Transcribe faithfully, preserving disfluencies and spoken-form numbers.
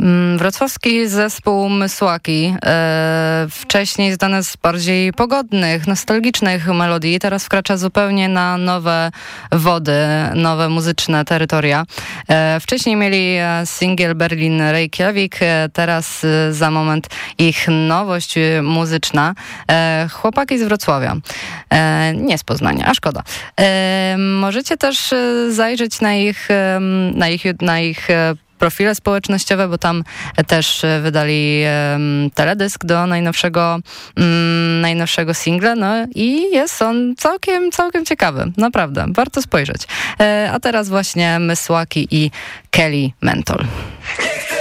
Wrocławski zespół Mysłaki, e, wcześniej znany z bardziej pogodnych, nostalgicznych melodii, teraz wkracza zupełnie na nowe wody, nowe muzyczne terytoria. E, wcześniej mieli singiel Berlin Reykjavik, e, teraz e, za moment ich nowość muzyczna. E, chłopaki z Wrocławia, e, nie z Poznania, a szkoda. E, możecie też e, zajrzeć na ich, e, na ich, na ich e, profile społecznościowe, bo tam też wydali um, teledysk do najnowszego um, najnowszego singla, no i jest on całkiem, całkiem ciekawy. Naprawdę, warto spojrzeć. E, a teraz właśnie Mysłaki i Kelly Mentol.